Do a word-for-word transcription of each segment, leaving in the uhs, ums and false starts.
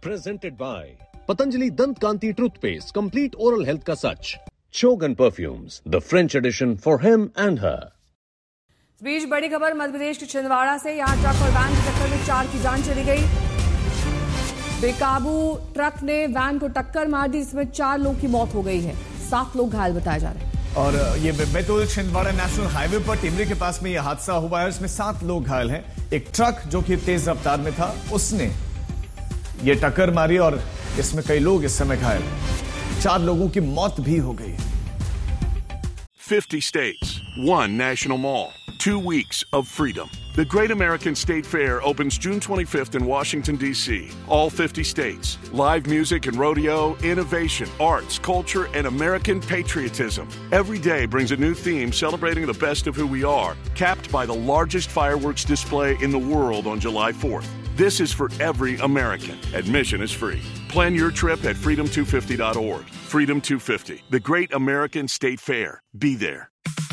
Presented by Patanjali Dant Kanti Toothpaste, complete oral health ka sach. Chogan Perfumes, the French edition for him and her. इस बीच बड़ी खबर मध्य प्रदेश के छिंदवाड़ा से। यहां truck और वैन की टक्कर में चार की जान चली गई। बेकाबू ट्रक ने वैन को टक्कर मार दी, जिसमें चार लोगों की मौत हो गई है, सात लोग घायल बताए जा रहे हैं। और ये बैतूल छिंदवाड़ा नेशनल हाईवे पर टिमरी के पास में यह हादसा हुआ है, इसमें सात लोग घायल हैं। एक ट्रक जो कि तेज रफ्तार में था, उसने ये टक्कर मारी और इसमें कई लोग इस समय घायल हैं। चार लोगों की मौत भी हो गई। fifty states, one national mall, two weeks of freedom. The Great American State Fair opens June twenty-fifth in Washington, D C All fifty states. Live music and rodeo, innovation, arts, culture, and American patriotism. Every day brings a new theme celebrating the best of who we are, capped by the largest fireworks display in the world on July fourth. This is for every American. Admission is free. Plan your trip at freedom two fifty dot org. Freedom two fifty, the Great American State Fair. Be there.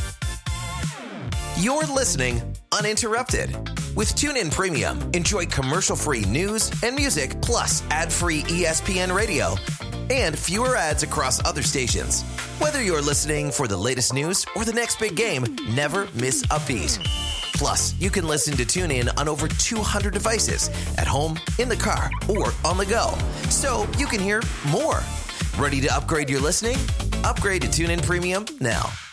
You're listening uninterrupted. With TuneIn Premium, enjoy commercial-free news and music, plus ad-free E S P N radio and fewer ads across other stations. Whether you're listening for the latest news or the next big game, never miss a beat. Plus, you can listen to TuneIn on over two hundred devices at home, in the car, or on the go. So you can hear more. Ready to upgrade your listening? Upgrade to TuneIn Premium now.